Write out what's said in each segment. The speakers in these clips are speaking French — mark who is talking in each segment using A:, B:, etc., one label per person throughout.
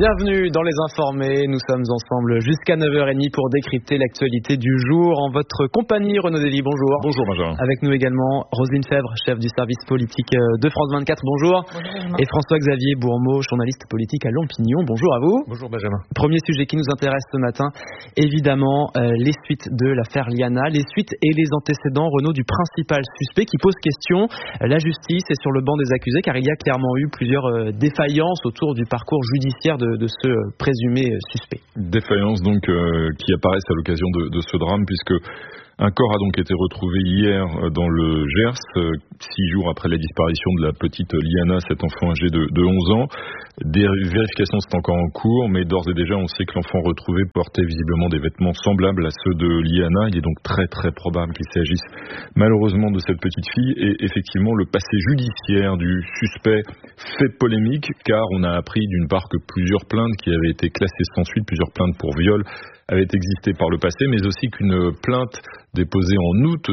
A: Bienvenue dans Les Informés, nous sommes ensemble jusqu'à 9h30 pour décrypter l'actualité du jour. En votre compagnie, Renaud Dely, bonjour.
B: Bonjour Benjamin.
A: Avec nous également Roselyne Febvre, chef du service politique de France 24, bonjour.
C: Bonjour.
A: Et François-Xavier Bourmeau, journaliste politique à L'Opinion, bonjour à vous.
B: Bonjour Benjamin.
A: Premier sujet qui nous intéresse ce matin, évidemment les suites de l'affaire Liana, les suites et les antécédents, Renaud, du principal suspect qui pose question. La justice est sur le banc des accusés car il y a clairement eu plusieurs défaillances autour du parcours judiciaire de ce présumé suspect.
B: Défaillances donc qui apparaissent à l'occasion de ce drame, puisque un corps a donc été retrouvé hier dans le Gers, 6 jours après la disparition de la petite Liana, cet enfant âgé de 11 ans. Des vérifications sont encore en cours, mais d'ores et déjà on sait que l'enfant retrouvé portait visiblement des vêtements semblables à ceux de Liana. Il est donc très très probable qu'il s'agisse malheureusement de cette petite fille. Et effectivement, le passé judiciaire du suspect fait polémique, car on a appris d'une part que plusieurs plaintes qui avaient été classées sans suite, plusieurs plaintes pour viol, avait existé par le passé, mais aussi qu'une plainte déposée en août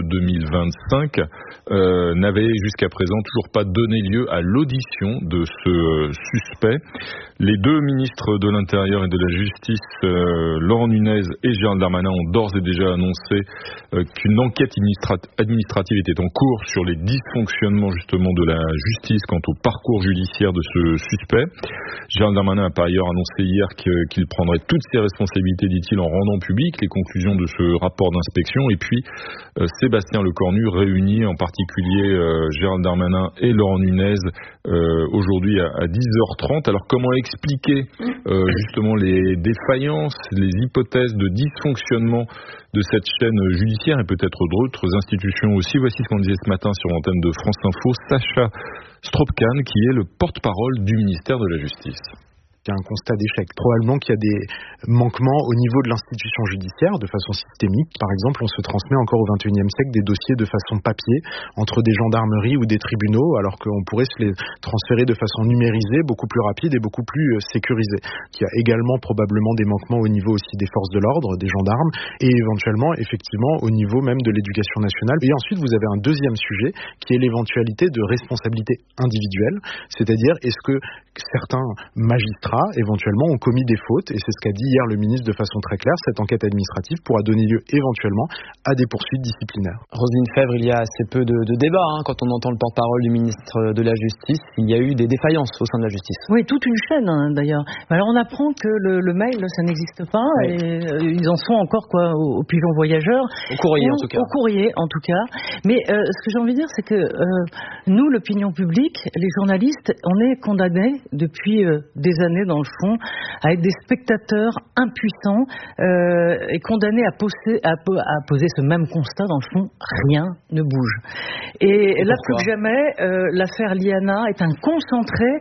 B: 2025 n'avait jusqu'à présent toujours pas donné lieu à l'audition de ce suspect. Les deux ministres de l'Intérieur et de la Justice, Laurent Nunez et Gérald Darmanin, ont d'ores et déjà annoncé qu'une enquête administrative était en cours sur les dysfonctionnements justement de la justice quant au parcours judiciaire de ce suspect. Gérald Darmanin a par ailleurs annoncé hier qu'il prendrait toutes ses responsabilités, dit-il, en rendant public les conclusions de ce rapport d'inspection. Et puis Sébastien Lecornu réunit en particulier Gérald Darmanin et Laurent Nunez aujourd'hui à 10h30. Alors comment expliquer justement les défaillances, les hypothèses de dysfonctionnement de cette chaîne judiciaire et peut-être d'autres institutions aussi? Voici ce qu'on disait ce matin sur l'antenne de France Info, Sacha Stropkan, qui est le porte-parole du ministère de la Justice.
C: Il y a un constat d'échec. Probablement qu'il y a des manquements au niveau de l'institution judiciaire de façon systémique. Par exemple, on se transmet encore au XXIe siècle des dossiers de façon papier entre des gendarmeries ou des tribunaux, alors qu'on pourrait se les transférer de façon numérisée, beaucoup plus rapide et beaucoup plus sécurisée. Il y a également probablement des manquements au niveau aussi des forces de l'ordre, des gendarmes, et éventuellement, effectivement, au niveau même de l'éducation nationale. Et ensuite, vous avez un deuxième sujet qui est l'éventualité de responsabilité individuelle, c'est-à-dire est-ce que certains magistrats éventuellement ont commis des fautes, et c'est ce qu'a dit hier le ministre de façon très claire. Cette enquête administrative pourra donner lieu éventuellement à des poursuites disciplinaires.
A: Roselyne Febvre, il y a assez peu de débats quand on entend le porte-parole du ministre de la Justice. Il y a eu des défaillances au sein de la justice.
D: Oui, toute une chaîne d'ailleurs. Alors on apprend que le mail, ça n'existe pas, oui. Et ils en sont encore au pigeon voyageur.
A: Au courrier en tout cas.
D: Au courrier en tout cas. Mais ce que j'ai envie de dire, c'est que nous, l'opinion publique, les journalistes, on est condamnés depuis des années dans le fond à être des spectateurs impuissants et condamnés à poser ce même constat. Dans le fond, rien ne bouge. Et là, plus que jamais, l'affaire Liana est un concentré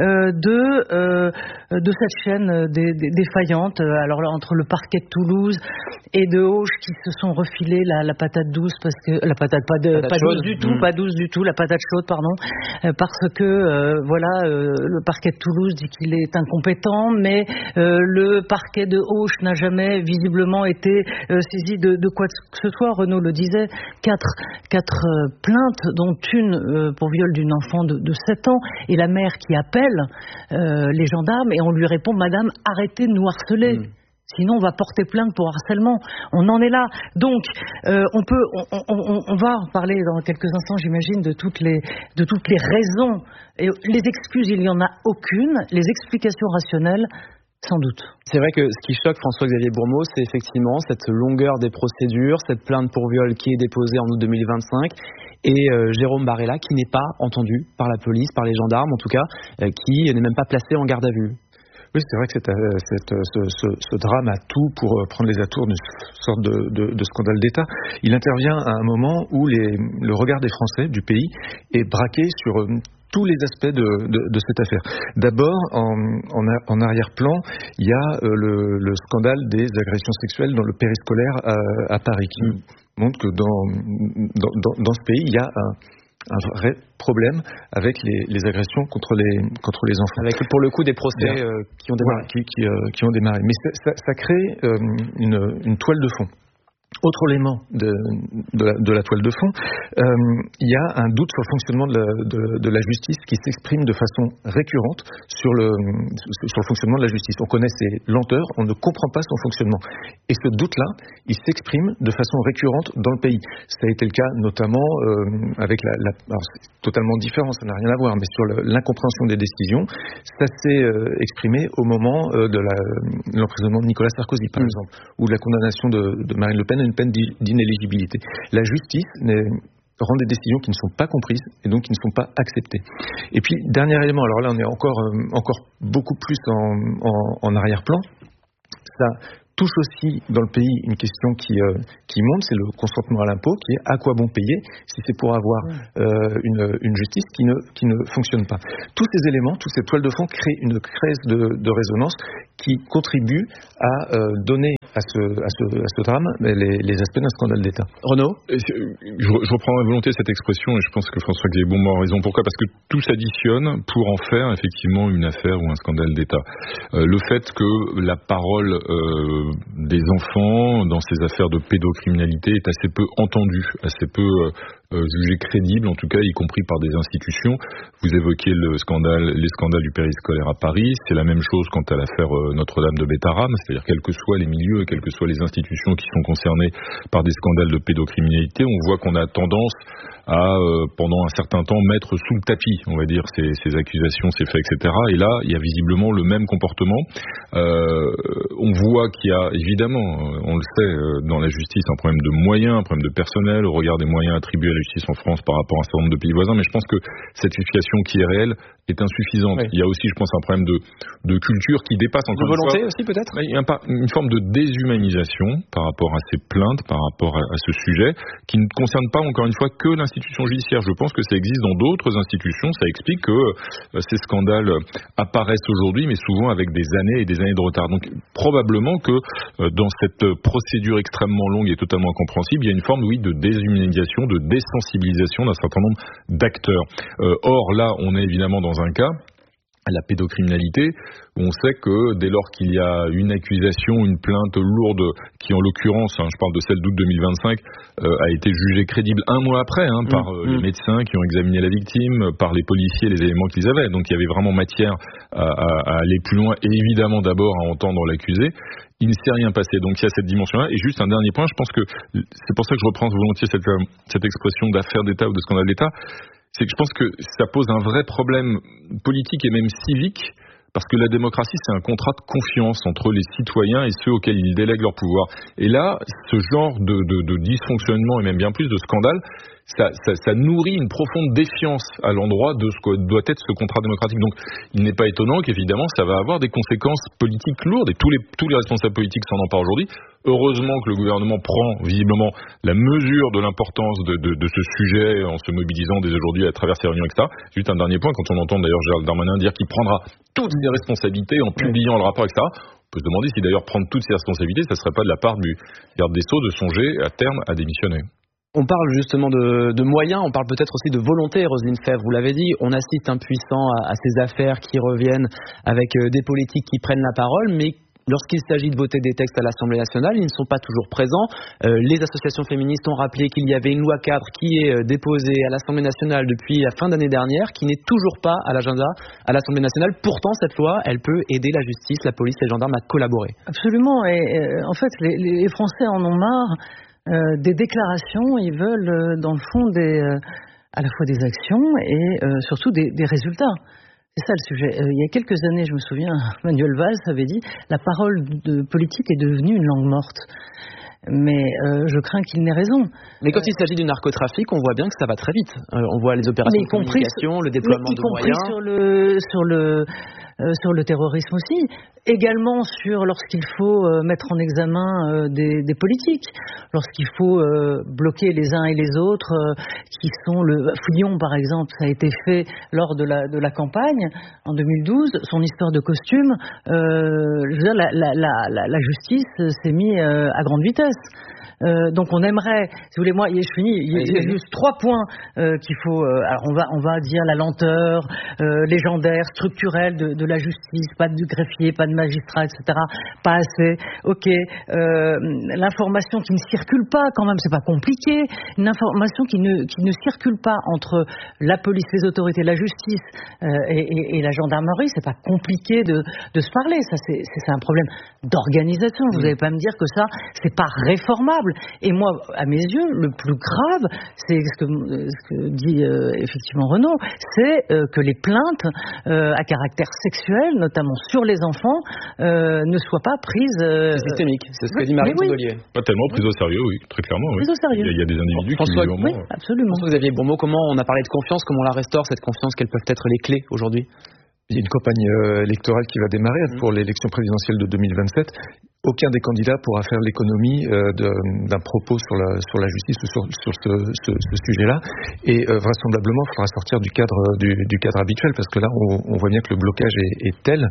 D: de cette chaîne défaillante. Alors là, entre le parquet de Toulouse et de Auch qui se sont refilés la patate douce, parce que la patate pas douce du tout, pas douce du tout, la patate chaude, pardon, parce que le parquet de Toulouse dit qu'il est incompétent, mais le parquet de Auch n'a jamais visiblement été saisi de quoi que ce soit. Renaud le disait, quatre plaintes, dont une pour viol d'une enfant de 7 ans, et la mère qui appelle les gendarmes et on lui répond: Madame, arrêtez de nous harceler. Sinon, on va porter plainte pour harcèlement. On en est là. Donc, on va parler dans quelques instants, j'imagine, de toutes les raisons. Et les excuses, il n'y en a aucune. Les explications rationnelles, sans doute.
A: C'est vrai que ce qui choque François-Xavier Bourmeau, c'est effectivement cette longueur des procédures, cette plainte pour viol qui est déposée en août 2025. Et Jérôme Barella, qui n'est pas entendu par la police, par les gendarmes en tout cas, qui n'est même pas placé en garde à vue.
E: Oui, c'est vrai que ce drame a tout pour prendre les atours d'une sorte de scandale d'État. Il intervient à un moment où le regard des Français, du pays, est braqué sur tous les aspects de cette affaire. D'abord, en arrière-plan, il y a le scandale des agressions sexuelles dans le périscolaire à Paris, qui montre que dans ce pays, il y a un vrai problème avec les agressions contre les enfants.
A: Avec pour le coup des procès qui ont démarré.
E: Voilà, qui ont démarré. Mais ça crée une toile de fond. Autre élément de la toile de fond, il y a un doute sur le fonctionnement de la justice qui s'exprime de façon récurrente sur le fonctionnement de la justice. On connaît ses lenteurs, on ne comprend pas son fonctionnement. Et ce doute-là, il s'exprime de façon récurrente dans le pays. Ça a été le cas notamment avec alors c'est totalement différent, ça n'a rien à voir, mais sur l'incompréhension des décisions, ça s'est exprimé au moment de l'emprisonnement de Nicolas Sarkozy, par exemple, ou de la condamnation de Marine Le Pen à une peine d'inéligibilité. La justice rend des décisions qui ne sont pas comprises et donc qui ne sont pas acceptées. Et puis, dernier élément, alors là on est encore beaucoup plus en arrière-plan, ça touche aussi dans le pays une question qui monte, c'est le consentement à l'impôt, qui est à quoi bon payer si c'est pour avoir une justice qui ne fonctionne pas. Tous ces éléments, toutes ces toiles de fond créent une caisse de résonance qui contribue à donner à ce drame les aspects d'un scandale d'État.
A: Renaud ?
B: Je reprends à volonté cette expression et je pense que François-Xavier Beaumont a raison. Pourquoi ? Parce que tout s'additionne pour en faire effectivement une affaire ou un scandale d'État. Le fait que la parole des enfants dans ces affaires de pédocriminalité est assez peu entendue, assez peu jugée crédible, en tout cas, y compris par des institutions. Vous évoquiez les scandales du périscolaire à Paris. C'est la même chose quant à l'affaire Notre-Dame de Bétarame, c'est-à-dire quels que soient les milieux, quelles que soient les institutions qui sont concernées par des scandales de pédocriminalité, on voit qu'on a tendance à, pendant un certain temps, mettre sous le tapis, on va dire, ces accusations, ces faits, etc. Et là, il y a visiblement le même comportement. On voit qu'il y a, évidemment, on le sait, dans la justice, un problème de moyens, un problème de personnel, au regard des moyens attribués à la justice en France par rapport à un certain nombre de pays voisins, mais je pense que cette justification qui est réelle est insuffisante. Oui. Il y a aussi, je pense, un problème de culture qui dépasse encore
A: une volonté fois, aussi, peut-être.
B: Il y a une forme de déshumanisation par rapport à ces plaintes, par rapport à ce sujet, qui ne concerne pas, encore une fois, que l'institution judiciaire. Je pense que ça existe dans d'autres institutions. Ça explique que ces scandales apparaissent aujourd'hui, mais souvent avec des années et des années de retard. Donc, probablement que dans cette procédure extrêmement longue et totalement incompréhensible, il y a une forme, oui, de déshumanisation, de désensibilisation d'un certain nombre d'acteurs. Or, là, on est évidemment dans un cas, la pédocriminalité, où on sait que dès lors qu'il y a une accusation, une plainte lourde, qui en l'occurrence, je parle de celle d'août 2025, a été jugée crédible un mois après par les médecins qui ont examiné la victime, par les policiers, les éléments qu'ils avaient. Donc il y avait vraiment matière à aller plus loin et évidemment d'abord à entendre l'accusé. Il ne s'est rien passé. Donc il y a cette dimension-là. Et juste un dernier point, je pense que c'est pour ça que je reprends volontiers cette expression d'affaire d'État ou de scandale d'État. C'est que je pense que ça pose un vrai problème politique et même civique, parce que la démocratie, c'est un contrat de confiance entre les citoyens et ceux auxquels ils délèguent leur pouvoir. Et là, ce genre de dysfonctionnement et même bien plus de scandale, ça nourrit une profonde défiance à l'endroit de ce que doit être ce contrat démocratique. Donc, il n'est pas étonnant qu'évidemment, ça va avoir des conséquences politiques lourdes, et tous les responsables politiques s'en emparent aujourd'hui. Heureusement que le gouvernement prend visiblement la mesure de l'importance de ce sujet en se mobilisant dès aujourd'hui à travers ces réunions, etc. Juste un dernier point, quand on entend d'ailleurs Gérald Darmanin dire qu'il prendra toutes ses responsabilités en publiant le rapport, etc., on peut se demander si d'ailleurs prendre toutes ses responsabilités, ça ne serait pas de la part du garde des Sceaux de songer à terme à démissionner.
A: On parle justement de moyens, on parle peut-être aussi de volonté, Roselyne Febvre, vous l'avez dit, on assiste impuissant à ces affaires qui reviennent avec des politiques qui prennent la parole, mais lorsqu'il s'agit de voter des textes à l'Assemblée nationale, ils ne sont pas toujours présents. Les associations féministes ont rappelé qu'il y avait une loi cadre qui est déposée à l'Assemblée nationale depuis la fin d'année dernière, qui n'est toujours pas à l'agenda à l'Assemblée nationale. Pourtant, cette loi, elle peut aider la justice, la police, les gendarmes à collaborer.
D: Absolument, et en fait, les Français en ont marre des déclarations, ils veulent dans le fond à la fois des actions et surtout des résultats. C'est ça le sujet. Il y a quelques années, je me souviens, Manuel Valls avait dit « La parole politique est devenue une langue morte ». Mais je crains qu'il n'ait raison.
A: Mais quand il s'agit du narcotrafic, on voit bien que ça va très vite. On voit les opérations de communication, le déploiement de moyens.
D: Sur le terrorisme aussi. Également lorsqu'il faut mettre en examen des politiques, lorsqu'il faut bloquer les uns et les autres, qui sont Fouillon par exemple, ça a été fait lors de la campagne en 2012, son histoire de costume, je veux dire, la justice s'est mise à grande vitesse. Donc on aimerait, si vous voulez, moi, je finis, il y a juste 3 points qu'il faut, alors on va dire la lenteur légendaire, structurelle de la justice, pas de greffier, pas de magistrat, etc. Pas assez. Ok, l'information qui ne circule pas, quand même, c'est pas compliqué. Une information qui ne circule pas entre la police, les autorités, la justice et la gendarmerie, c'est pas compliqué de se parler. Ça, c'est un problème d'organisation. Vous n'allez pas me dire que ça, c'est pas réformable. Et moi, à mes yeux, le plus grave, c'est ce que dit effectivement Renaud, c'est que les plaintes à caractère sexuel, notamment sur les enfants, ne soient pas prises.
A: C'est systémique, c'est ce que dit Marie Tondelier.
B: Pas tellement prise au sérieux, oui, très clairement.
D: Prise au sérieux.
B: Il y a des individus qui visiblement.
D: Oui, absolument.
A: François-Xavier Bourmeau, comment on a parlé de confiance, comment on la restaure cette confiance, quelles peuvent être les clés aujourd'hui?
E: Il y a une campagne électorale qui va démarrer pour l'élection présidentielle de 2027. Aucun des candidats pourra faire l'économie d'un propos sur la justice ou sur ce sujet-là. Et vraisemblablement, il faudra sortir du cadre habituel, parce que là, on voit bien que le blocage est tel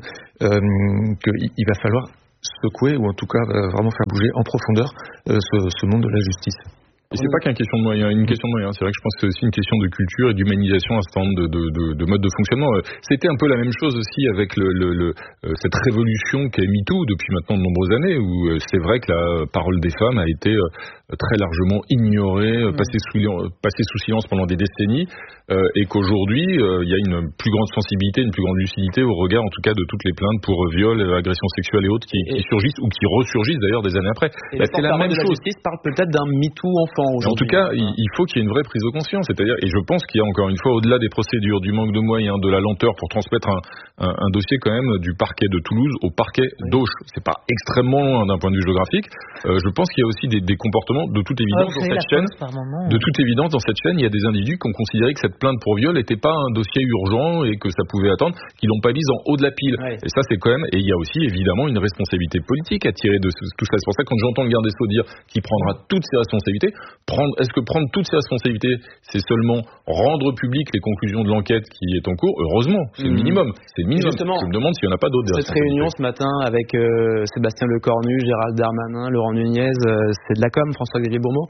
E: qu'il va falloir secouer, ou en tout cas vraiment faire bouger en profondeur ce monde de la justice.
B: Et c'est pas qu'une question de moyens, C'est vrai que je pense que c'est aussi une question de culture et d'humanisation à un certain nombre de modes de fonctionnement. C'était un peu la même chose aussi avec cette révolution qu'est MeToo depuis maintenant de nombreuses années, où c'est vrai que la parole des femmes a été très largement ignorée, passée sous silence pendant des décennies, et qu'aujourd'hui il y a une plus grande sensibilité, une plus grande lucidité au regard en tout cas de toutes les plaintes pour viol, agressions sexuelles et autres qui surgissent ou qui ressurgissent d'ailleurs des années après.
A: C'est la même chose. La justice parle peut-être d'un MeToo enfant.
B: En tout cas, il faut qu'il y ait une vraie prise de conscience. C'est-à-dire, et je pense qu'il y a encore une fois, au-delà des procédures, du manque de moyens, de la lenteur pour transmettre un dossier quand même du parquet de Toulouse au parquet d'Auch. C'est pas extrêmement loin d'un point de vue géographique. Je pense qu'il y a aussi des comportements de toute évidence dans cette chaîne. De toute évidence, dans cette chaîne, il y a des individus qui ont considéré que cette plainte pour viol n'était pas un dossier urgent et que ça pouvait attendre, qui l'ont pas mise en haut de la pile. Ouais. Et ça, c'est quand même. Et il y a aussi évidemment une responsabilité politique à tirer de tout ça. C'est pour ça que quand j'entends le garde des Sceaux dire qu'il prendra toutes ses responsabilités, est-ce que prendre toutes ses responsabilités, c'est seulement rendre publiques les conclusions de l'enquête qui est en cours? Heureusement, c'est le minimum. C'est le minimum.
A: Justement,
B: je me demande s'il n'y en a pas d'autres.
A: Cette réunion ce matin avec Sébastien Lecornu, Gérald Darmanin, Laurent Nunez, c'est de la com, François-Xavier Bourmeau?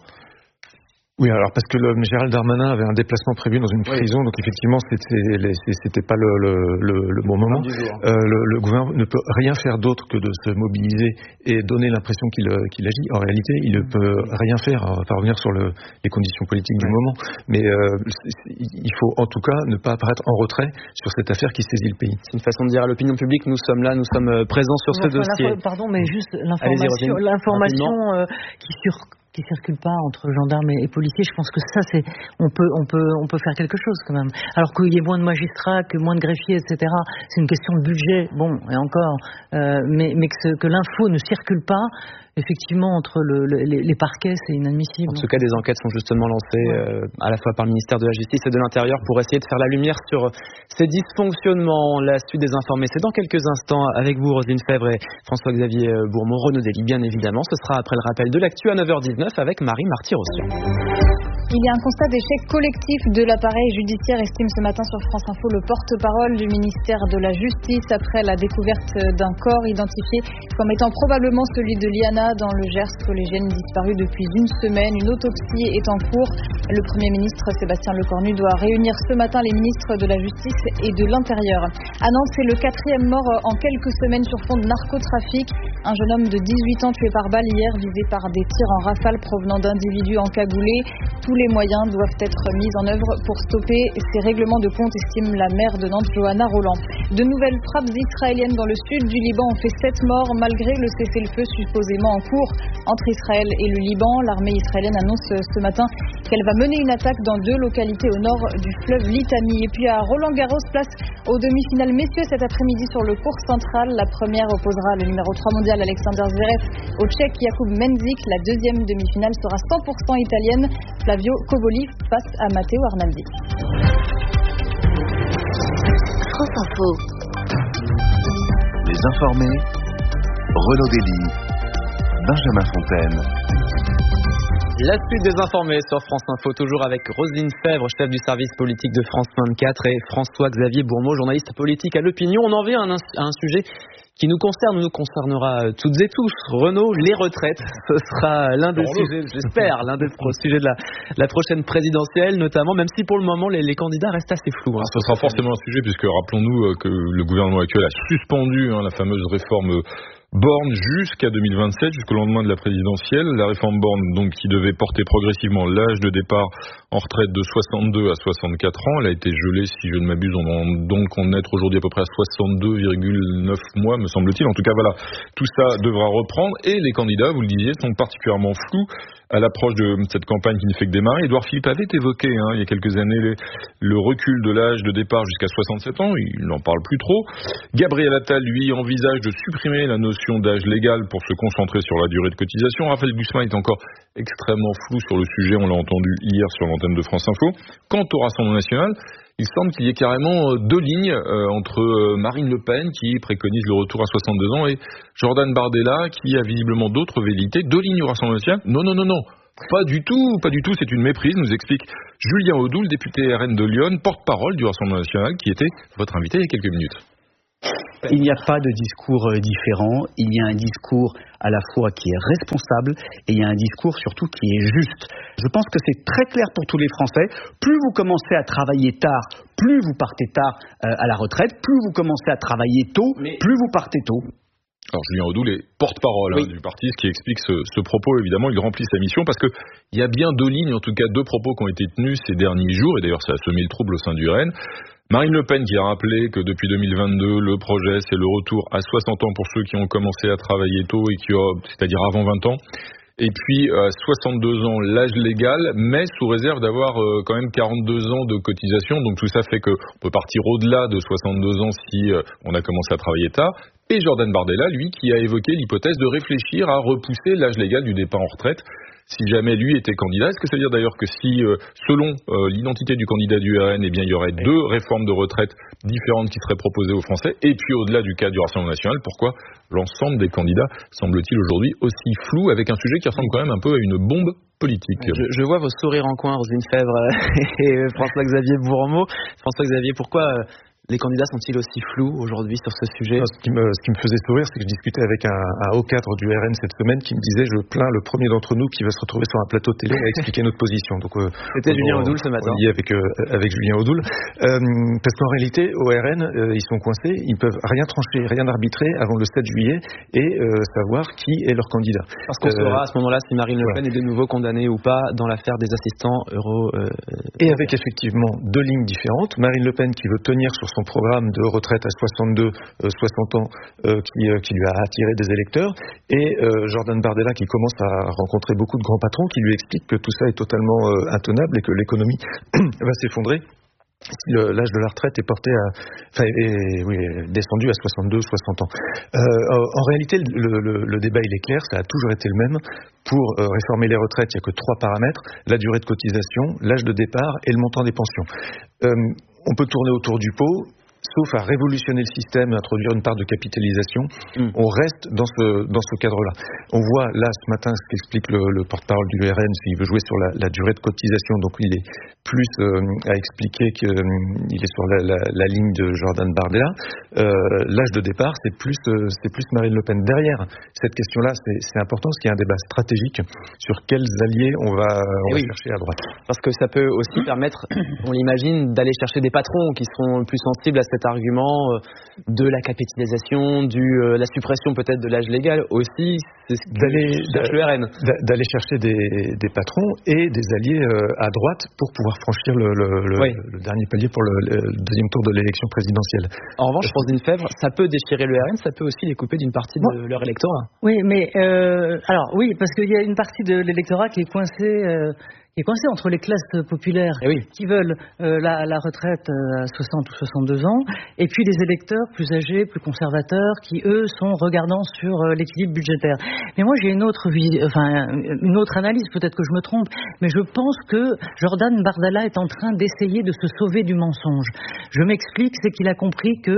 E: Oui, alors parce que Gérald Darmanin avait un déplacement prévu dans une prison, donc effectivement c'était pas le bon moment. Le gouvernement ne peut rien faire d'autre que de se mobiliser et donner l'impression qu'il agit. En réalité, il ne peut rien faire, à revenir sur les conditions politiques du moment. Mais il faut en tout cas ne pas apparaître en retrait sur cette affaire qui saisit le pays.
A: C'est une façon de dire à l'opinion publique, nous sommes là, nous sommes présents sur ce dossier.
D: Pardon, mais juste l'information qui circule pas entre gendarmes et policiers, je pense que ça on peut faire quelque chose quand même. Alors qu'il y ait moins de magistrats, que moins de greffiers, etc. C'est une question de budget, bon, et encore, mais que l'info ne circule pas. Effectivement, entre les parquets, c'est inadmissible.
A: En tout cas, des enquêtes sont justement lancées à la fois par le ministère de la Justice et de l'Intérieur pour essayer de faire la lumière sur ces dysfonctionnements. La suite des informés, c'est dans quelques instants avec vous, Roselyne Fèvre et François-Xavier Bourmeau. Renaud Dely, bien évidemment. Ce sera après le rappel de l'actu à 9h19 avec Marie Marty-Rossian.
F: Il y a un constat d'échec collectif de l'appareil judiciaire, estime ce matin sur France Info le porte-parole du ministère de la Justice après la découverte d'un corps identifié comme étant probablement celui de Liana dans le Gers, collégienne disparue depuis une semaine. Une autopsie est en cours. Le Premier ministre Sébastien Lecornu doit réunir ce matin les ministres de la Justice et de l'Intérieur. À Nantes, c'est le 4e mort en quelques semaines sur fond de narcotrafic. Un jeune homme de 18 ans tué par balle hier, visé par des tirs en rafale provenant d'individus encagoulés. Tous les moyens doivent être mis en œuvre pour stopper ces règlements de compte, estime la maire de Nantes, Johanna Roland. De nouvelles frappes israéliennes dans le sud du Liban ont fait 7 morts malgré le cessez-le-feu supposément en cours entre Israël et le Liban. L'armée israélienne annonce ce matin qu'elle va mener une attaque dans 2 localités au nord du fleuve Litani. Et puis à Roland-Garros, place aux demi-finales messieurs cet après-midi sur le court central. La première opposera le numéro 3 mondial Alexander Zverev au Tchèque Jakub Mendzik. La deuxième demi-finale sera 100% italienne. Flavio Coboli face à Matteo Arnaldi.
G: France Info. Les informés, Renaud Dely, Benjamin Fontaine.
A: La suite des informés sur France Info, toujours avec Roselyne Fèvre, chef du service politique de France 24, et François-Xavier Bourmeau, journaliste politique à l'Opinion. On en vient à un sujet qui nous concernera toutes et tous. Renaud, les retraites, ce sera l'un des sujets, j'espère, l'un des sujets de la prochaine présidentielle, notamment, même si pour le moment les candidats restent assez flous.
B: Ce sera forcément un sujet, puisque rappelons-nous que le gouvernement actuel a suspendu la fameuse réforme Borne jusqu'à 2027, jusqu'au lendemain de la présidentielle. La réforme Borne, donc, qui devait porter progressivement l'âge de départ en retraite de 62 à 64 ans. Elle a été gelée, si je ne m'abuse. On va donc en être aujourd'hui à peu près à 62,9 mois, me semble-t-il. En tout cas, voilà, tout ça devra reprendre. Et les candidats, vous le disiez, sont particulièrement flous à l'approche de cette campagne qui ne fait que démarrer. Édouard Philippe avait évoqué il y a quelques années le recul de l'âge de départ jusqu'à 67 ans. Il n'en parle plus trop. Gabriel Attal, lui, envisage de supprimer la notion d'âge légal pour se concentrer sur la durée de cotisation. Raphaël Glusman est encore extrêmement flou sur le sujet. On l'a entendu hier sur l'antenne de France Info. Quant au Rassemblement national, il semble qu'il y ait carrément deux lignes entre Marine Le Pen, qui préconise le retour à 62 ans, et Jordan Bardella, qui a visiblement d'autres velléités. Deux lignes au Rassemblement national ? Non. Pas du tout, c'est une méprise, nous explique Julien Audoul, député RN de Lyon, porte-parole du Rassemblement national, qui était votre invité il y a quelques minutes.
H: Il n'y a pas de discours différent, il y a un discours à la fois qui est responsable et il y a un discours surtout qui est juste. Je pense que c'est très clair pour tous les Français. Plus vous commencez à travailler tard, plus vous partez tard à la retraite, plus vous commencez à travailler tôt, plus vous partez tôt.
B: Alors Julien Audoul est porte-parole du parti, ce qui explique ce propos. Évidemment, il remplit sa mission parce que il y a bien deux lignes, en tout cas deux propos qui ont été tenus ces derniers jours, et d'ailleurs ça a semé le trouble au sein du RN. Marine Le Pen qui a rappelé que depuis 2022, le projet c'est le retour à 60 ans pour ceux qui ont commencé à travailler tôt et c'est-à-dire avant 20 ans. Et puis à 62 ans l'âge légal, mais sous réserve d'avoir quand même 42 ans de cotisation. Donc tout ça fait qu'on peut partir au-delà de 62 ans si on a commencé à travailler tard. Et Jordan Bardella, lui, qui a évoqué l'hypothèse de réfléchir à repousser l'âge légal du départ en retraite si jamais lui était candidat. Est-ce que ça veut dire d'ailleurs que si, selon l'identité du candidat du RN, il y aurait deux réformes de retraite différentes qui seraient proposées aux Français, et puis au-delà du cas du Rassemblement national, pourquoi l'ensemble des candidats semble-t-il aujourd'hui aussi flou, avec un sujet qui ressemble quand même un peu à une bombe politique?
A: Je vois vos sourires en coin, Roselyne Fèvre et François-Xavier Bourmeau. François-Xavier, pourquoi les candidats sont-ils aussi flous aujourd'hui sur ce sujet?
E: Ce qui me faisait sourire, c'est que je discutais avec un haut cadre du RN cette semaine qui me disait: je plains le premier d'entre nous qui va se retrouver sur un plateau télé à expliquer notre position. Donc,
A: c'était Julien Audoul ce matin.
E: On y est avec Julien Audoul. Parce qu'en réalité, au RN, ils sont coincés, ils ne peuvent rien trancher, rien arbitrer avant le 7 juillet et savoir qui est leur candidat.
A: Parce qu'on saura à ce moment-là si Marine Le Pen est de nouveau condamnée ou pas dans l'affaire des assistants euro.
E: Et avec effectivement deux lignes différentes. Marine Le Pen qui veut tenir sur son programme de retraite à 62, 60 ans qui lui a attiré des électeurs, et Jordan Bardella qui commence à rencontrer beaucoup de grands patrons qui lui expliquent que tout ça est totalement intenable et que l'économie va s'effondrer si l'âge de la retraite est descendu à 62, 60 ans. En réalité, le débat il est clair, ça a toujours été le même. Pour réformer les retraites, il n'y a que trois paramètres: la durée de cotisation, l'âge de départ et le montant des pensions. On peut tourner autour du pot, sauf à révolutionner le système et introduire une part de capitalisation. On reste dans ce cadre-là. On voit là ce matin ce qu'explique le porte-parole du RN, s'il veut jouer sur la durée de cotisation, donc il est plus à expliquer qu'il est sur la ligne de Jordan Bardella. L'âge de départ, c'est plus Marine Le Pen. Derrière cette question-là, c'est important parce qu'il y a un débat stratégique sur quels alliés on va chercher à droite.
A: Parce que ça peut aussi permettre, on l'imagine, d'aller chercher des patrons qui seront plus sensibles à cet argument de la capitalisation, la suppression peut-être de l'âge légal aussi, c'est ce que le RN.
E: D'aller chercher des patrons et des alliés à droite pour pouvoir franchir le dernier palier pour le deuxième tour de l'élection présidentielle.
A: En revanche, Roselyne Fèvre, ça peut déchirer le RN, ça peut aussi les couper d'une partie de leur électorat.
D: Oui, mais alors oui, parce qu'il y a une partie de l'électorat qui est coincée. est coincé entre les classes populaires qui veulent la retraite à 60 ou 62 ans, et puis les électeurs plus âgés, plus conservateurs, qui eux sont regardants sur l'équilibre budgétaire. Mais moi j'ai une autre analyse, peut-être que je me trompe, mais je pense que Jordan Bardella est en train d'essayer de se sauver du mensonge. Je m'explique, c'est qu'il a compris que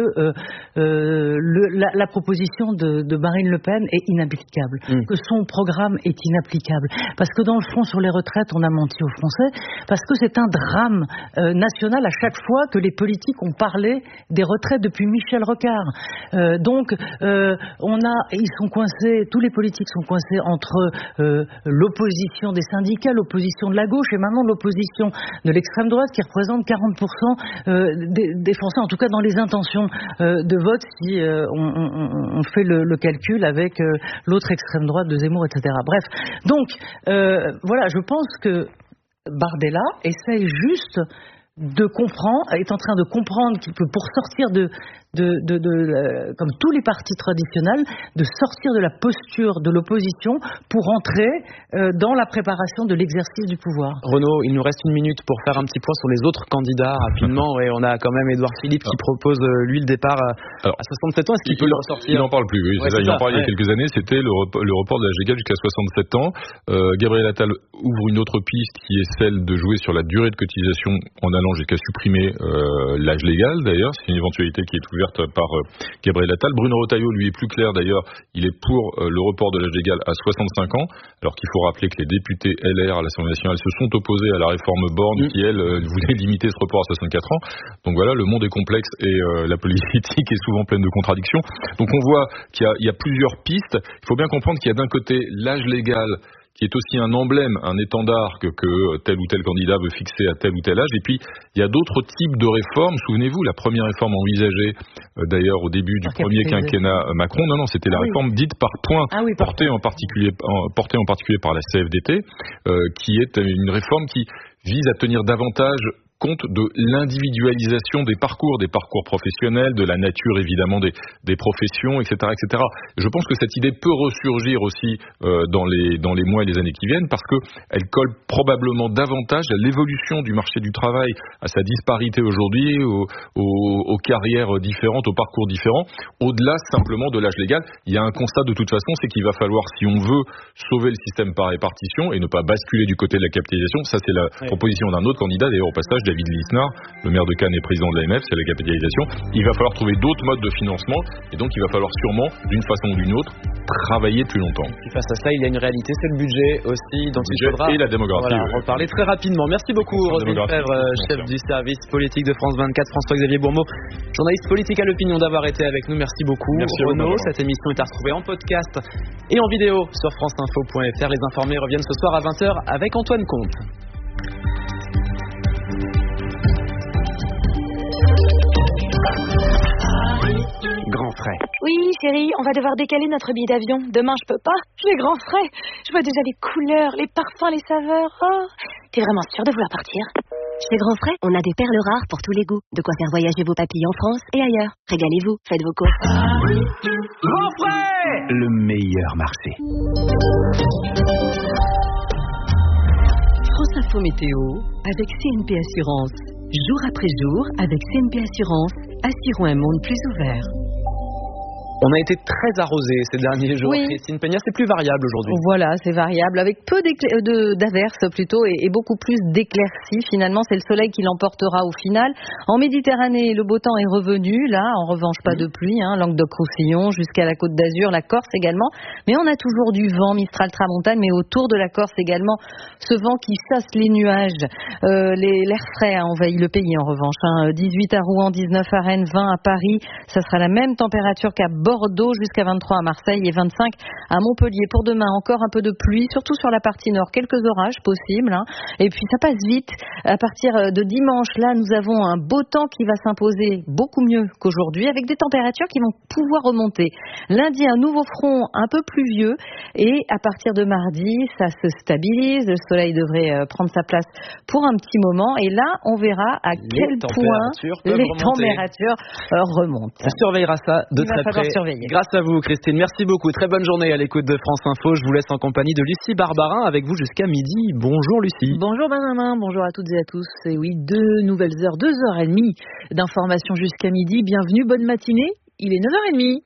D: la proposition de Marine Le Pen est inapplicable, que son programme est inapplicable, parce que dans le fond sur les retraites on a menti aux Français, parce que c'est un drame national à chaque fois que les politiques ont parlé des retraites depuis Michel Rocard. Donc ils sont coincés, tous les politiques sont coincés entre l'opposition des syndicats, l'opposition de la gauche et maintenant l'opposition de l'extrême droite qui représente 40% des Français, en tout cas dans les intentions de vote si on fait le calcul avec l'autre extrême droite de Zemmour, etc. Bref, donc voilà, je pense que Bardella essaye juste de comprendre, est en train de comprendre qu'il peut, pour sortir comme tous les partis traditionnels, de sortir de la posture de l'opposition pour entrer dans la préparation de l'exercice du pouvoir.
A: Renaud, il nous reste une minute pour faire un petit point sur les autres candidats rapidement. Et on a quand même Édouard Philippe qui propose lui le départ à 67 ans. Est-ce qu'il peut le ressortir ?
B: Il n'en parle plus, oui. C'est ça, il en parlait il y a quelques années. C'était le report de l'âge légal jusqu'à 67 ans. Gabriel Attal ouvre une autre piste qui est celle de jouer sur la durée de cotisation en allant jusqu'à supprimer l'âge légal d'ailleurs. C'est une éventualité qui est ouverte par Gabriel Attal. Bruno Retailleau, lui, est plus clair d'ailleurs. Il est pour le report de l'âge légal à 65 ans, alors qu'il faut rappeler que les députés LR à l'Assemblée nationale se sont opposés à la réforme Borne qui, elle, voulait limiter ce report à 64 ans. Donc voilà, le monde est complexe et la politique est souvent pleine de contradictions. Donc on voit qu'il y a plusieurs pistes. Il faut bien comprendre qu'il y a d'un côté l'âge légal qui est aussi un emblème, un étendard que tel ou tel candidat veut fixer à tel ou tel âge. Et puis, il y a d'autres types de réformes. Souvenez-vous, la première réforme envisagée, d'ailleurs, au début du premier quinquennat Macron, c'était la réforme dite par points, portée en particulier par la CFDT, qui est une réforme qui vise à tenir davantage compte de l'individualisation des parcours professionnels, de la nature évidemment des professions, etc., etc. Je pense que cette idée peut ressurgir aussi dans les mois et les années qui viennent parce que elle colle probablement davantage à l'évolution du marché du travail, à sa disparité aujourd'hui, aux carrières différentes, aux parcours différents. Au-delà simplement de l'âge légal, il y a un constat de toute façon, c'est qu'il va falloir, si on veut sauver le système par répartition et ne pas basculer du côté de la capitalisation, ça c'est la proposition d'un autre candidat, d'ailleurs au passage, David Lisnard, le maire de Cannes et président de l'AMF, c'est la capitalisation. Il va falloir trouver d'autres modes de financement et donc il va falloir sûrement, d'une façon ou d'une autre, travailler plus longtemps.
A: Et face à ça, il y a une réalité, c'est le budget aussi dont il faudra
B: et la démographie.
A: Reparler très rapidement. Merci beaucoup, Roselyne Febvre, chef du service politique de France 24, François-Xavier Bourmeau, journaliste politique à l'opinion, d'avoir été avec nous. Merci beaucoup, Renaud. Cette émission est à retrouver en podcast et en vidéo sur franceinfo.fr. Les informés reviennent ce soir à 20h avec Antoine Comte.
I: Grand frais.
J: Oui, chérie, on va devoir décaler notre billet d'avion. Demain, je peux pas. J'ai grand frais. Je vois déjà les couleurs, les parfums, les saveurs. Oh, t'es vraiment sûre de vouloir partir ?
I: Chez Grand Frais, on a des perles rares pour tous les goûts. De quoi faire voyager vos papilles en France et ailleurs. Régalez-vous, faites vos courses.
K: Grand Frais, le meilleur marché.
L: France Info Météo avec CNP Assurance. Jour après jour, avec CNP Assurance, assurons un monde plus ouvert.
A: On a été très arrosé ces derniers jours.
F: Oui.
A: Christine Peña, c'est plus variable aujourd'hui.
F: Voilà, c'est variable, avec peu d'averses plutôt et beaucoup plus d'éclaircies. Finalement, c'est le soleil qui l'emportera au final. En Méditerranée, le beau temps est revenu. Là, en revanche, pas de pluie. Languedoc-Roussillon jusqu'à la Côte d'Azur, la Corse également. Mais on a toujours du vent, Mistral Tramontane, mais autour de la Corse également, ce vent qui chasse les nuages. L'air frais a envahi le pays en revanche. 18 à Rouen, 19 à Rennes, 20 à Paris. Ça sera la même température qu'à Bordeaux, jusqu'à 23 à Marseille et 25 à Montpellier. Pour demain, encore un peu de pluie, surtout sur la partie nord, quelques orages possibles. Et puis ça passe vite. À partir de dimanche, là, nous avons un beau temps qui va s'imposer beaucoup mieux qu'aujourd'hui, avec des températures qui vont pouvoir remonter. Lundi, un nouveau front un peu pluvieux, et à partir de mardi, ça se stabilise. Le soleil devrait prendre sa place pour un petit moment, et là, on verra à quel point les températures remontent.
A: On surveillera ça de très près
D: surveiller.
A: Grâce à vous, Christine. Merci beaucoup. Très bonne journée à l'écoute de France Info. Je vous laisse en compagnie de Lucie Barbarin avec vous jusqu'à midi. Bonjour Lucie.
D: Bonjour Benjamin, bonjour à toutes et à tous. Et oui, 2 nouvelles heures, 2h30 d'informations jusqu'à midi. Bienvenue, bonne matinée. Il est 9h30.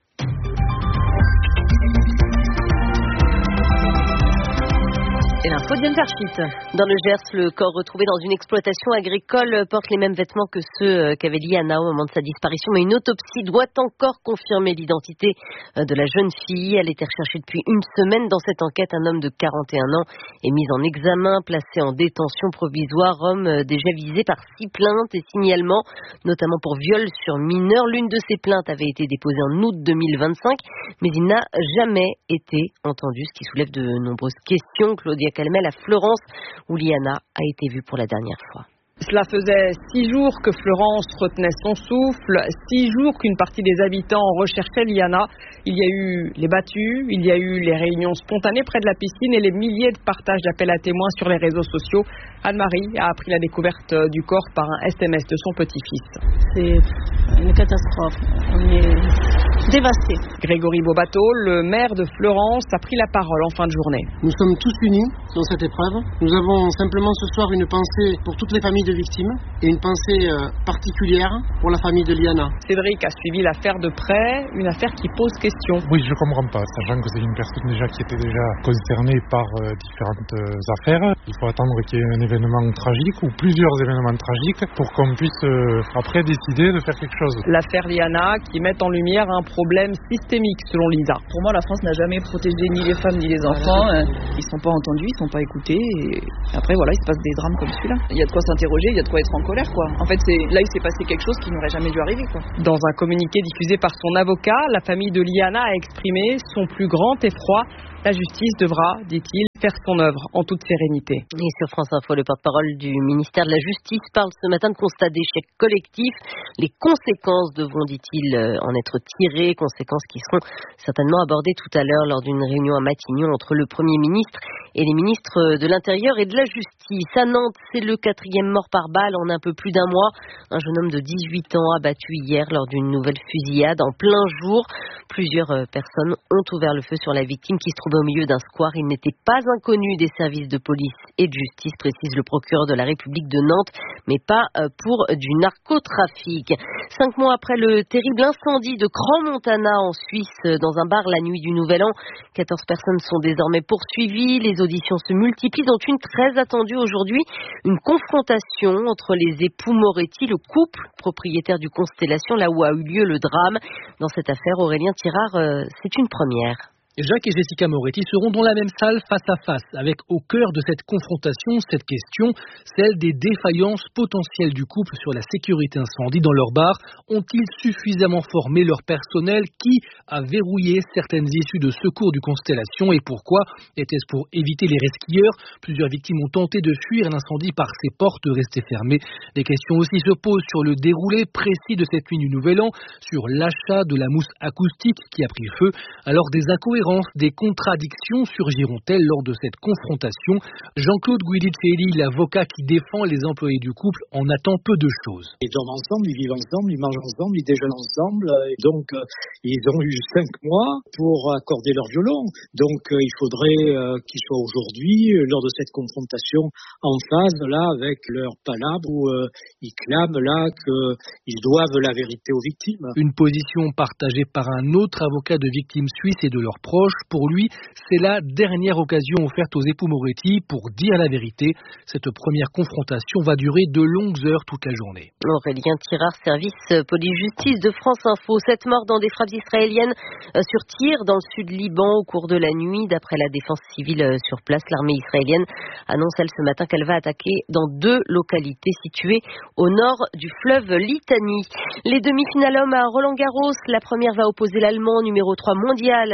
D: Et l'info de
M: Dans le Gers, le corps retrouvé dans une exploitation agricole porte les mêmes vêtements que ceux qu'avait Liana au moment de sa disparition. Mais une autopsie doit encore confirmer l'identité de la jeune fille. Elle était recherchée depuis une semaine. Dans cette enquête, un homme de 41 ans est mis en examen, placé en détention provisoire. Homme déjà visé par 6 plaintes et signalements, notamment pour viol sur mineur. L'une de ces plaintes avait été déposée en août 2025, mais il n'a jamais été entendu, ce qui soulève de nombreuses questions. Claudia Calmel à Florence, où Liana a été vue pour la dernière fois.
N: Cela faisait 6 jours que Florence retenait son souffle, 6 jours qu'une partie des habitants recherchait Liana. Il y a eu les battues, il y a eu les réunions spontanées près de la piscine et les milliers de partages d'appels à témoins sur les réseaux sociaux. Anne-Marie a appris la découverte du corps par un SMS de son petit-fils.
O: C'est une catastrophe, on est dévastés.
N: Grégory Bobato, le maire de Florence, a pris la parole en fin de journée.
P: Nous sommes tous unis dans cette épreuve. Nous avons simplement ce soir une pensée pour toutes les familles de victimes et une pensée particulière pour la famille de Liana.
N: Cédric a suivi l'affaire de près, une affaire qui pose question.
C: Oui, je ne comprends pas, sachant que c'est une personne déjà qui était déjà concernée par différentes affaires. Il faut attendre qu'il y ait un événement tragique ou plusieurs événements tragiques pour qu'on puisse après décider de faire quelque chose.
N: L'affaire Liana qui met en lumière un problème systémique selon Lisa.
Q: Pour moi, la France n'a jamais protégé ni les femmes ni les enfants. Ils ne sont pas entendus, ils ne sont pas écoutés. Et après, voilà, il se passe des drames comme celui-là. Il y a de quoi s'interroger, il y a de quoi être en colère, quoi. En fait, là, il s'est passé quelque chose qui n'aurait jamais dû arriver, quoi.
N: Dans un communiqué diffusé par son avocat, la famille de Liana a exprimé son plus grand effroi. La justice devra, dit-il, faire son œuvre en toute sérénité.
M: Et sur France Info, le porte-parole du ministère de la Justice parle ce matin de constat d'échec collectif. Les conséquences devront, dit-il, en être tirées, conséquences qui seront certainement abordées tout à l'heure lors d'une réunion à Matignon entre le Premier ministre et les ministres de l'Intérieur et de la Justice. À Nantes, c'est le 4e mort par balle en un peu plus d'un mois. Un jeune homme de 18 ans abattu hier lors d'une nouvelle fusillade en plein jour. Plusieurs personnes ont ouvert le feu sur la victime qui se trouvait au milieu d'un square. Il n'était pas inconnu des services de police et de justice, précise le procureur de la République de Nantes, mais pas pour du narcotrafic. 5 mois après le terrible incendie de Crans-Montana en Suisse, dans un bar la nuit du Nouvel An, 14 personnes sont désormais poursuivies. Les auditions se multiplient, dont une très attendue aujourd'hui, une confrontation entre les époux Moretti, le couple propriétaire du Constellation, là où a eu lieu le drame. Dans cette affaire, Aurélien Tirard, c'est une première.
R: Jacques et Jessica Moretti seront dans la même salle face à face, avec au cœur de cette confrontation, cette question, celle des défaillances potentielles du couple sur la sécurité incendie dans leur bar. Ont-ils suffisamment formé leur personnel? Qui a verrouillé certaines issues de secours du Constellation et pourquoi? Était-ce pour éviter les resquilleurs? Plusieurs victimes ont tenté de fuir l'incendie par ses portes restées fermées. Des questions aussi se posent sur le déroulé précis de cette nuit du Nouvel An, sur l'achat de la mousse acoustique qui a pris feu. Alors des incohérences, des contradictions surgiront-elles lors de cette confrontation? Jean-Claude Guidicelli, l'avocat qui défend les employés du couple, en attend peu de choses.
S: Ils dorment ensemble, ils vivent ensemble, ils mangent ensemble, ils déjeunent ensemble. Donc, ils ont eu 5 mois pour accorder leur violon. Donc, il faudrait qu'ils soient aujourd'hui, lors de cette confrontation, en phase là avec leur palabre où ils clament là qu'ils doivent la vérité aux victimes.
R: Une position partagée par un autre avocat de victimes suisses et de leurs proches. Pour lui, c'est la dernière occasion offerte aux époux Moretti pour dire la vérité. Cette première confrontation va durer de longues heures toute la journée.
M: Aurélien Tirard, service police-justice de France Info. 7 morts dans des frappes israéliennes sur tir dans le sud Liban au cours de la nuit. D'après la défense civile sur place, l'armée israélienne annonce elle ce matin qu'elle va attaquer dans 2 localités situées au nord du fleuve Litani. Les demi-finales hommes à Roland-Garros. La première va opposer l'Allemand numéro 3 mondial, Alexander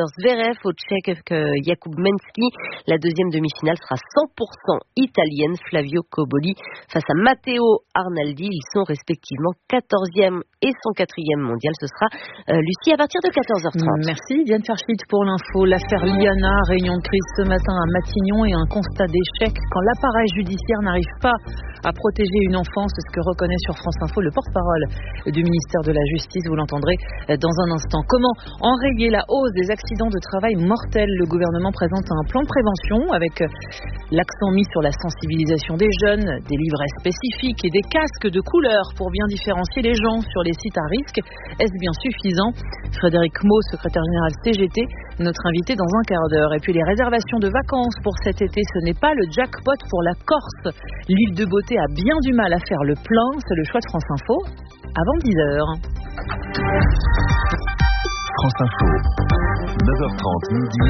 M: l'Alexander Zverev au Tchèque Jakub Mensky. La deuxième demi-finale sera 100% italienne. Flavio Cobolli face à Matteo Arnaldi. Ils sont respectivement 14e et 104e mondial. Ce sera Lucie à partir de 14h30.
D: Merci Diane Ferschit pour l'info. L'affaire Liana, réunion de crise ce matin à Matignon et un constat d'échec quand l'appareil judiciaire n'arrive pas à protéger une enfant. C'est ce que reconnaît sur France Info le porte-parole du ministère de la Justice. Vous l'entendrez dans un instant. Comment enrayer la hausse des accidents de travail mortels? Le gouvernement présente un plan de prévention avec l'accent mis sur la sensibilisation des jeunes, des livrets spécifiques et des casques de couleur pour bien différencier les gens sur les sites à risque. Est-ce bien suffisant? Frédéric Maud, secrétaire général CGT, notre invité dans un quart d'heure. Et puis les réservations de vacances pour cet été, ce n'est pas le jackpot pour la Corse. L'île de Beauté a bien du mal à faire le plein. C'est le choix de France Info avant 10h.
K: France Info, 9h30 midi.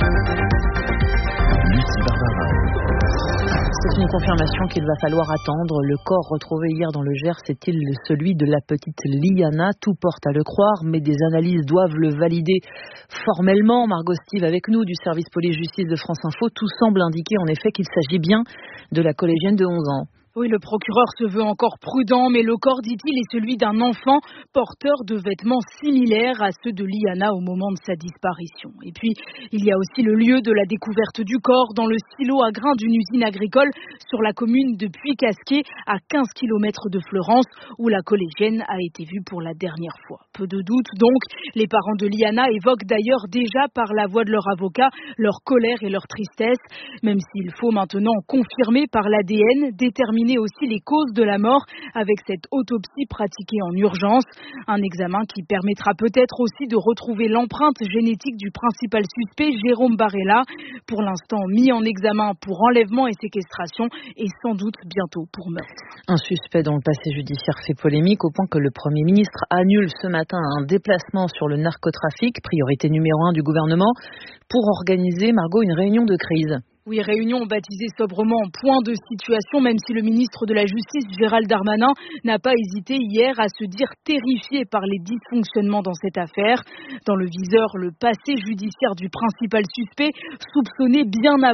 K: Lucie Barbarin.
D: C'est une confirmation qu'il va falloir attendre. Le corps retrouvé hier dans le Gers est-il celui de la petite Liana? Tout porte à le croire, mais des analyses doivent le valider formellement. Margot Steve avec nous du service police-justice de France Info. Tout semble indiquer en effet qu'il s'agit bien de la collégienne de 11 ans.
T: Oui, le procureur se veut encore prudent, mais le corps, dit-il, est celui d'un enfant porteur de vêtements similaires à ceux de Liana au moment de sa disparition. Et puis, il y a aussi le lieu de la découverte du corps dans le silo à grains d'une usine agricole sur la commune de Puy-Casquet, à 15 km de Fleurance, où la collégienne a été vue pour la dernière fois. Peu de doute, donc, les parents de Liana évoquent d'ailleurs déjà par la voix de leur avocat leur colère et leur tristesse, même s'il faut maintenant confirmer par l'ADN, déterminer aussi les causes de la mort avec cette autopsie pratiquée en urgence. Un examen qui permettra peut-être aussi de retrouver l'empreinte génétique du principal suspect, Jérôme Barella, pour l'instant mis en examen pour enlèvement et séquestration et sans doute bientôt pour meurtre.
D: Un suspect dont le passé judiciaire fait polémique au point que le Premier ministre annule ce matin un déplacement sur le narcotrafic, priorité numéro 1 du gouvernement, pour organiser, Margot, une réunion de crise.
T: Oui, réunion baptisée sobrement point de situation, même si le ministre de la Justice, Gérald Darmanin, n'a pas hésité hier à se dire terrifié par les dysfonctionnements dans cette affaire. Dans le viseur, le passé judiciaire du principal suspect, soupçonné bien avant